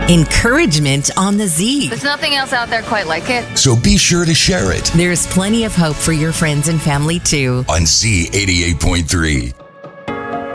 encouragement on the Z. There's nothing else out there quite like it. So be sure to share it There's plenty of hope for your friends and family too. on Z88.3.